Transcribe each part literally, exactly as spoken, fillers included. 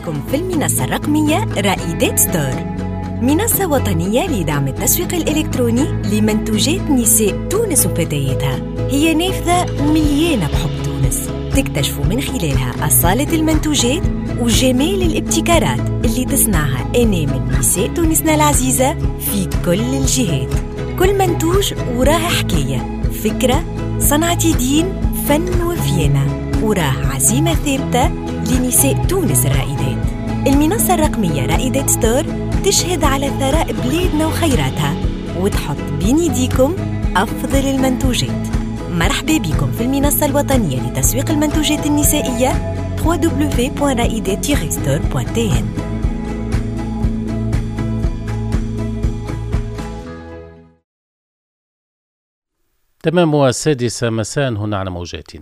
بكم في المنصة الرقمية رائدات ستور، منصة وطنية لدعم التسويق الإلكتروني لمنتوجات نساء تونس وفتياتها. هي نافذة مليانة بحب تونس، تكتشفوا من خلالها أصالة المنتوجات وجمال الابتكارات اللي تصنعها أنامل نساء تونسنا العزيزة في كل الجهات. كل منتوج وراه حكاية، فكرة، صنعة يدين، فن وفينة، وراه عزيمة ثابتة لنساء تونس الرائدات. المنصة الرقمية رائدات ستور تشهد على ثراء بلادنا وخيراتها، وتحط بين يديكم أفضل المنتوجات. مرحبا بكم في المنصة الوطنية لتسويق المنتوجات النسائية دبليو دبليو دبليو دوت رائدات ستور دوت تي ان. تمام، والسادسة مساء هنا على موجاتنا.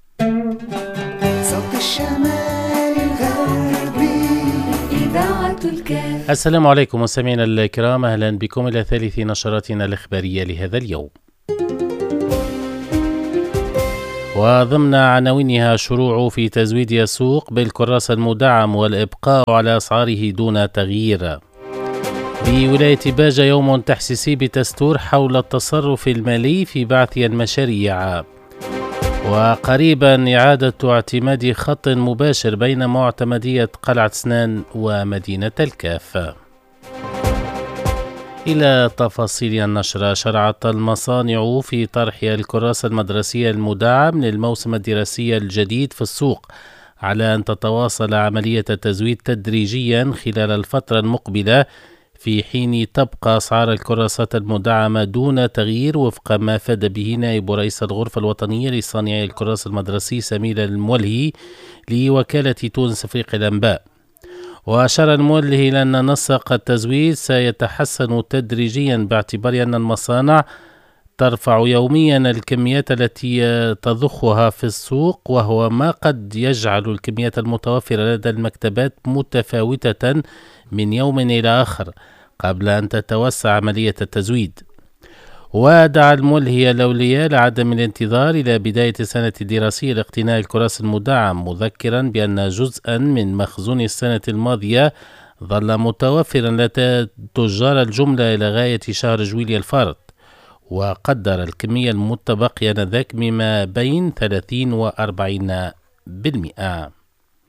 صوت الشمال الغربي إذاعة الكاف. السلام عليكم مستمعينا الكرام، أهلا بكم إلى ثالث نشراتنا الإخبارية لهذا اليوم، وضمن عناوينها شروع في تزويد السوق بالكراس المدعم والإبقاء على أسعاره دون تغيير. بولاية باجة يوم تحسيسي بتستور حول التصرف المالي في بعث المشاريع. وقريبا إعادة اعتماد خط مباشر بين معتمدية قلعة سنان ومدينة الكاف. إلى تفاصيل النشرة. شرعت المصانع في طرح الكراس المدرسية المدعم للموسم الدراسي الجديد في السوق، على أن تتواصل عملية التزويد تدريجيا خلال الفترة المقبلة، في حين تبقى أسعار الكراسات المدعمة دون تغيير، وفق ما فاد به نائب رئيس الغرفة الوطنية لصانعي الكراس المدرسي سمير المولهي لوكالة تونس أفريقيا الأنباء. وأشار المولهي إلى أن نسق التزويد سيتحسن تدريجيا، باعتبار أن المصانع ترفع يوميا الكميات التي تضخها في السوق، وهو ما قد يجعل الكميات المتوفرة لدى المكتبات متفاوتة من يوم إلى آخر قبل أن تتوسع عملية التزويد. ودعا المولهي الأولياء لعدم الانتظار إلى بداية السنة الدراسية لاقتناء الكراس المدعم، مذكرا بأن جزءا من مخزون السنة الماضية ظل متوفرا لدى تجار الجملة إلى غاية شهر جويلية الفارط، وقدر الكمية المتبقية آنذاك بما بين ثلاثين وأربعين بالمئة.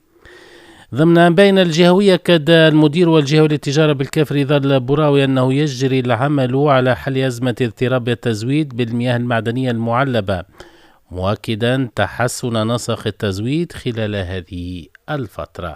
ضمن أنبائنا الجهوية، أكد المدير والجهوي للتجارة بالكاف رضا البراوي أنه يجري العمل على حل أزمة اضطراب التزويد بالمياه المعدنية المعلبة، مؤكدا تحسن نسق التزويد خلال هذه الفترة.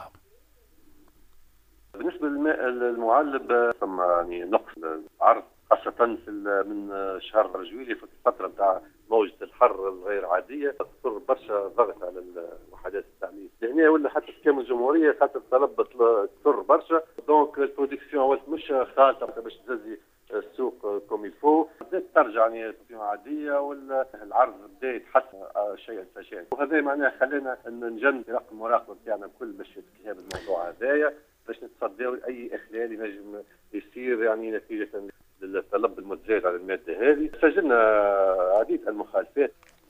بالنسبة للماء المعلب ثم يعني نقص العرض، خاصة في من شهر جويلية في الفترة نتاع موجة الحر الغير عادية، تضر برشا ضغط على وحدات التعمير. لهنا ولا حتى في كامل الجمهورية خاطر الطلب تضر برشا، دونك البرودكسيون ولات مش خالصة باش تززي السوق كوم يلفو، بدات ترجع يعني عادية، ولا العرض بدا يتحسن شيئا فشيئا، وهذا معناه خلينا نجند رقم المراقبة نتاعنا الكل باش يتكلم الموضوع هذايا، باش نتصداو اي اخلال ينجم يصير يعني نتيجة للطلب المتزايد على المادة هذه. سجلنا عديد المخالفات.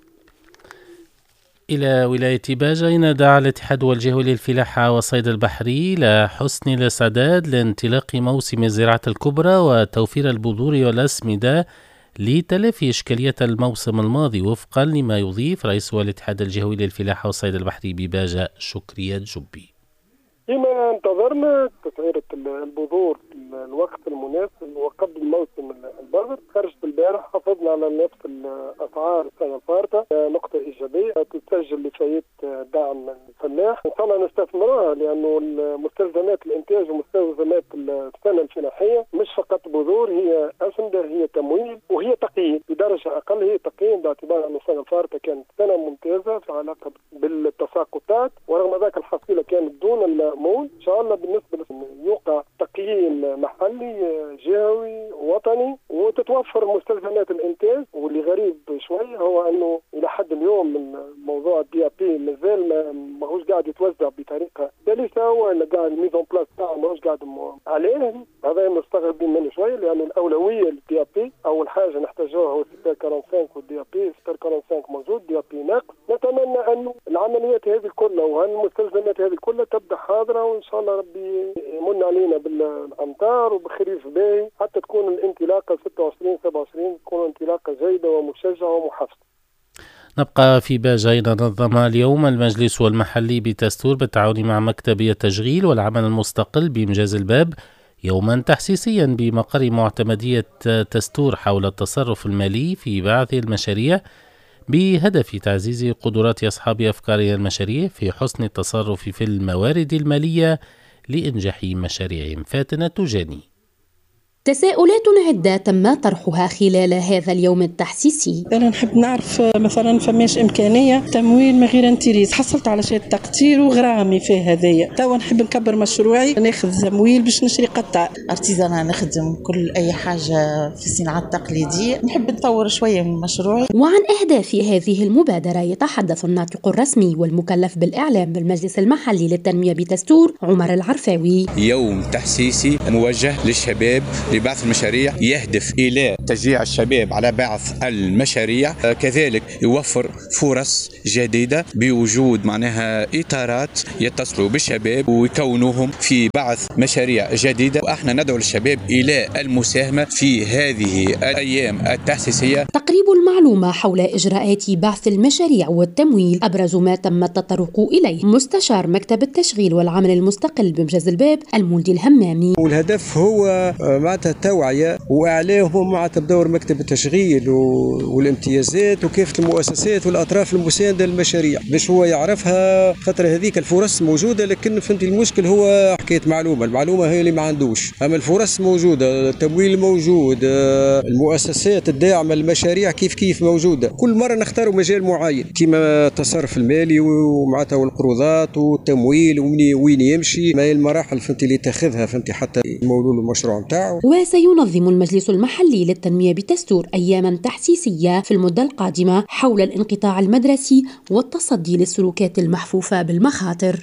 إلى ولاية باجة، دعا الاتحاد والجهوي للفلاحة والصيد البحري إلى حسن الاستعداد لانطلاق موسم الزراعة الكبرى وتوفير البذور والأسمدة لتلافي إشكالية الموسم الماضي، وفقا لما يضيف رئيس الاتحاد الجهوي للفلاحة والصيد البحري بباجة شكري الجبي. فيما انتظرنا تسعيرة البذور الوقت المناسب وقبل موسم البذر، خرجت البارح حافظنا على نفس الأسعار السنة الفارطة، نقطة إيجابية تسجل لفايدة دعم الفلاح، إن شاء الله نستثمرها، لأنه مستلزمات الإنتاج ومستلزمات السنة الفلاحية مش فقط بذور، هي أسمدة، هي تمويل، وهي تقييم بدرجة أقل، هي تقييم باعتبار أن السنة الفارطة كانت سنة ممتازة في علاقة بالتساقطات، ورغم ذلك الحصيلة كانت دون المول. إن شاء الله بالنسبة يوقع تقييم محلي جهوي وطني وتتوفر مستلزمات الإنتاج. واللي غريب شوي هو أنه إلى حد اليوم موضوع الدي بي مازال ما هوش قاعد يتوزع بطريقة سلسة، ولا قاعد الميزون بلاس تاعه ما هوش قاعد عليه. هذا مستغربين منه شوي، لأنه الأولوية للدي بي أول حاجة نحتاجوها هو سبير خمسة وأربعين، والدي بي سبير خمسة وأربعين موجود، دي بي ناقص. نتمنى أنه العمل العمليات هذه كلها وهالمستلزمات هذه كلها تبدا حاضره، وان شاء الله ربي يمن علينا بالامطار وبخريف باهي حتى تكون الانطلاقه ستة وعشرين سبعة وعشرين تكون انطلاقه جيده ومشجعه ومحفزه. نبقى في باجين. نظم اليوم المجلس المحلي بتستور بالتعاون مع مكتب التشغيل والعمل المستقل بإنجاز الباب يوما تحسيسيا بمقر معتمدية تستور حول التصرف المالي في بعض المشاريع بهدف تعزيز قدرات أصحاب أفكار المشاريع في حسن التصرف في الموارد المالية لإنجاح مشاريعهم. فاتنة تجاني. تساؤلات عدة تم طرحها خلال هذا اليوم التحسيسي. أنا نحب نعرف مثلا فماش إمكانية تمويل من غير انتريز، حصلت على شهادة تقدير وغرامي في هذايا، توا نحب نكبر مشروعي ناخذ تمويل باش نشري قطع ارتيزانا، نخدم كل أي حاجة في الصناعة التقليدية، نحب نطور شوية من مشروعي. وعن أهداف هذه المبادرة يتحدث الناطق الرسمي والمكلف بالإعلام بالمجلس المحلي للتنمية بتستور عمر العرفاوي. يوم تحسيسي موجه للشباب لبعث المشاريع، يهدف إلى تشجيع الشباب على بعث المشاريع، كذلك يوفر فرص جديدة بوجود معناها إطارات يتصلوا بالشباب ويكونوهم في بعث مشاريع جديدة. وإحنا ندعو الشباب إلى المساهمة في هذه الأيام التحسيسية. تقريب المعلومة حول إجراءات بعث المشاريع والتمويل أبرز ما تم التطرق إليه مستشار مكتب التشغيل والعمل المستقل بمجاز الباب المولدي الهمامي. والهدف هو معناتها التوعية وإعلاهم مع بدور مكتب التشغيل والامتيازات وكافة المؤسسات والأطراف المساندة للمشاريع باش هو يعرفها، خاطر هذيك الفرص موجودة، لكن فهمت المشكل هو حكاية معلومة، المعلومة هي اللي ما عندوش، أما الفرص موجودة، التمويل موجود، المؤسسات الداعمة للمشاريع كيف كيف موجودة. كل مرة نختاروا مجال معين كما التصرف المالي ومعناتها والقروضات والتمويل وين يمشي، ما هي المراحل فهمت اللي تاخذها فهمت حتى يمولوا المشروع نتاعو. وسينظم المجلس المحلي للتنمية بتستور أياما تحسيسية في المدة القادمة حول الانقطاع المدرسي والتصدي للسلوكات المحفوفة بالمخاطر.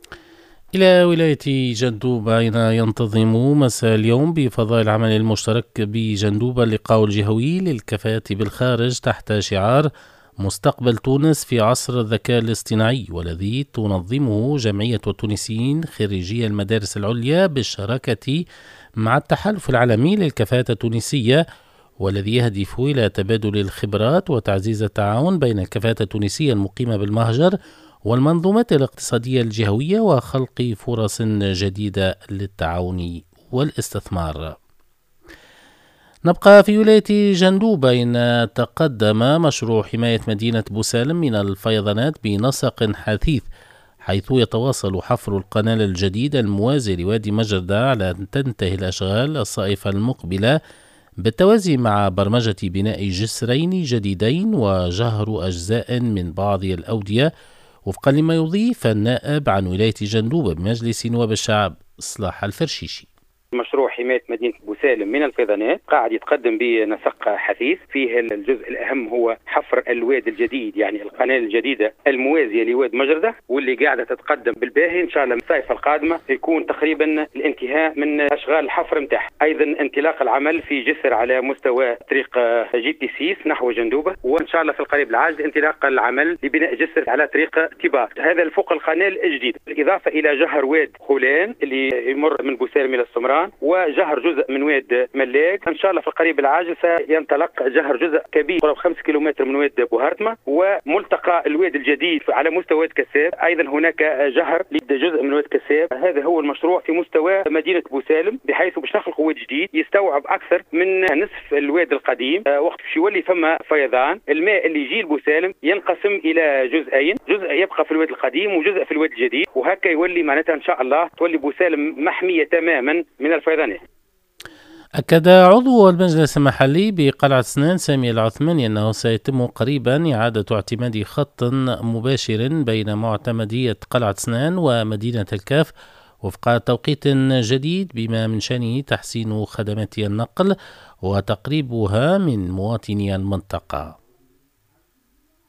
إلى ولاية جندوبة ينتظم مساء اليوم بفضاء العمل المشترك بجندوبة اللقاء الجهوي للكفاءة بالخارج تحت شعار مستقبل تونس في عصر الذكاء الاصطناعي، والذي تنظمه جمعية التونسيين خريجي المدارس العليا بالشراكة مع التحالف العالمي للكفاءة التونسية، والذي يهدف إلى تبادل الخبرات وتعزيز التعاون بين الكفاءة التونسية المقيمة بالمهجر والمنظومات الاقتصادية الجهوية وخلق فرص جديدة للتعاون والاستثمار. نبقى في ولاية جندوبة. إن تقدم مشروع حماية مدينة بوسالم من الفيضانات بنسق حثيث، حيث يتواصل حفر القناة الجديد الموازي لوادي مجردة على أن تنتهي الأشغال الصائفة المقبلة بالتوازي مع برمجة بناء جسرين جديدين وجهر أجزاء من بعض الأودية، وفقا لما يضيف النائب عن ولاية جندوبة بمجلس نواب الشعب صلاح الفرشيشي. مشروع حماية مدينة بوسالم من الفيضانات قاعد يتقدم بنسق حثيث، فيه الجزء الأهم هو حفر الواد الجديد، يعني القناة الجديدة الموازية لواد مجردة، واللي قاعدة تتقدم بالباهي. إن شاء الله الصيف القادمة يكون تقريبا الانتهاء من أشغال الحفر متاعها. أيضا انطلاق العمل في جسر على مستوى طريق جي تي سيس نحو جندوبة، وإن شاء الله في القريب العاجل انطلاق العمل لبناء جسر على طريق تبار، هذا فوق القناة الجديدة، بالإضافة إلى جهر واد خولان اللي يمر من بوسالم إلى السمران، وجهر جزء من واد ملاك. ان شاء الله في القريب العاجل سينطلق جهر جزء كبير قرب خمس كيلومتر من واد بوهرتمة، وملتقى الواد الجديد على مستوى واد كساب. ايضا هناك جهر لجزء من واد كساب. هذا هو المشروع في مستوى مدينة بوسالم، بحيث باش نخلق واد جديد يستوعب اكثر من نصف الواد القديم. وقت باش يولي فما فيضان، الماء اللي يجي لبوسالم ينقسم الى جزئين، جزء يبقى في الواد القديم وجزء في الواد الجديد، وهكا يولي معناتها ان شاء الله تولي بوسالم محمية تماما من الفيضانات. أكد عضو المجلس المحلي بقلعة سنان سامي العثماني أنه سيتم قريبا إعادة اعتماد خط مباشر بين معتمدية قلعة سنان ومدينة الكاف وفق توقيت جديد، بما من شأنه تحسين خدمات النقل وتقريبها من مواطني المنطقة.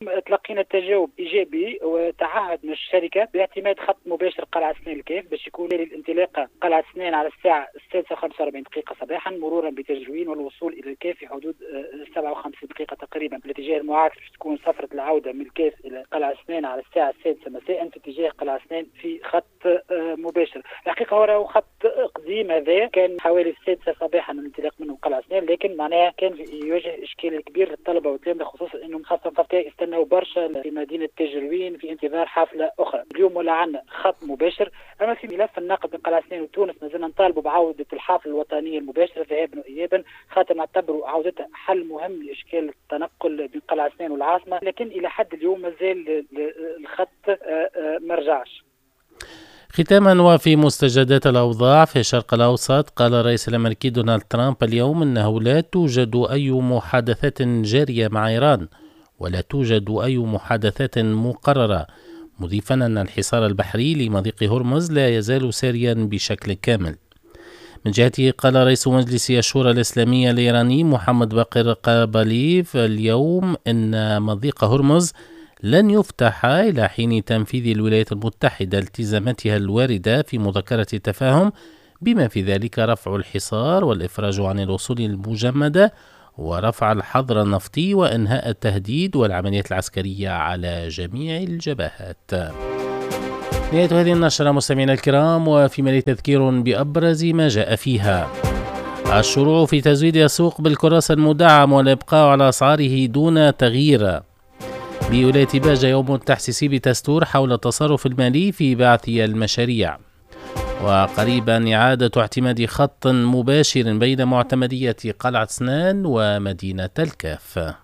تلقينا تجاوب إيجابي وتعهد من الشركة باعتماد خط مباشر قلعة سنين الكيف باش يكون الانطلاقة قلعة سنين على الساعة السادسة وخمسة وأربعين دقيقة صباحا، مرورا بتجوين والوصول إلى الكيف في حدود سبعة وخمسين دقيقة تقريبا. بالاتجاه المعاكس باش تكون سفرة العودة من الكيف إلى قلعة سنين على الساعة السادسة مساء في اتجاه قلعة سنين في خط مباشر. الحقيقة هو خط قديم، هذا كان حوالي السادسة صباحا الانطلاق منه قلعة سنين، لكن معناها كان يواجه إشكال كبير للطلبة والتلامذة، خصوصا أنهم خاصة فتاة يستنوا برشا في مدينة تجروين في انتظار حافلة أخرى. اليوم ولا عندنا خط مباشر. أما في ملف النقل بين قلعة سنين وتونس مازلنا نطالبوا بعودة الحافلة الوطنية المباشرة ذهابا وإيابا، خاطر نعتبروا عودتها حل مهم لإشكال التنقل بين قلعة سنين والعاصمة، لكن إلى حد اليوم مازال الخط مرجعش. ختاما وفي مستجدات الأوضاع في الشرق الأوسط، قال الرئيس الأمريكي دونالد ترامب اليوم أنه لا توجد أي محادثات جارية مع إيران ولا توجد أي محادثات مقررة، مضيفا أن الحصار البحري لمضيق هرمز لا يزال ساريا بشكل كامل. من جهته قال رئيس مجلس الشورى الإسلامية الإيراني محمد باقر قابليف اليوم أن مضيق هرمز لن يفتح إلى حين تنفيذ الولايات المتحدة التزاماتها الواردة في مذكرة التفاهم، بما في ذلك رفع الحصار والإفراج عن الوصول المجمدة ورفع الحظر النفطي وإنهاء التهديد والعمليات العسكرية على جميع الجبهات. نهاية هذه النشرة مستمعينا الكرام، وفي ملي تذكير بأبرز ما جاء فيها: الشروع في تزويد السوق بالكراسة المدعم والإبقاء على أسعاره دون تغيير. بولاية باجة يوم تحسيسي بتستور حول التصرف المالي في بعث المشاريع. وقريبا إعادة اعتماد خط مباشر بين معتمدية قلعة سنان ومدينة الكاف.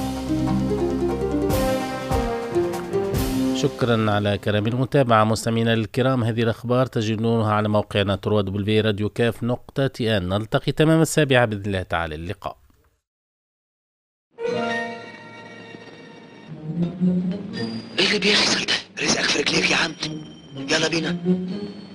شكرا على كرم المتابعة مستمعينا الكرام. هذه الأخبار تجدونها على موقعنا تروا دبليو راديو كاف نقطة تي ان. نلتقي تمام السابعة بإذن الله تعالى. اللقاء. ايه اللي بيحصل ده؟ رزقك في رجليك يا عم، يلا بينا.